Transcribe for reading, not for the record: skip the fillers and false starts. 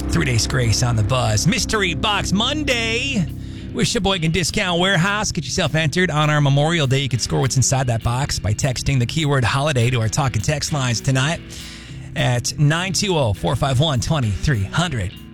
3 Days Grace on the Buzz. Mystery Box Monday with Sheboygan Discount Warehouse. Get yourself entered on our Memorial Day. You can score what's inside that box by texting the keyword holiday to our talk and text lines tonight at 920-451-2300.